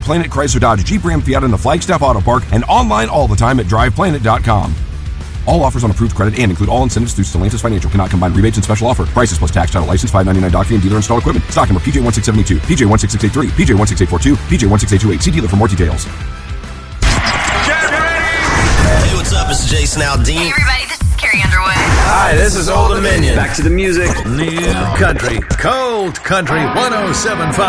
Planet Chrysler Dodge Jeep Ram Fiat in the Flagstaff Auto Park and online all the time at driveplanet.com. All offers on approved credit and include all incentives through Stellantis Financial. Cannot combine rebates and special offer. Prices plus tax, title, license, $5.99 doc fee, and dealer installed equipment. Stock number PJ16872, PJ16883, PJ16842, PJ16828. See dealer for more details. Hey, what's up? It's Jason Aldean. Hey, everybody, this is Carrie Underwood. Hi, this is Old Dominion. Back to the music. New Country, Cold Country 107.5.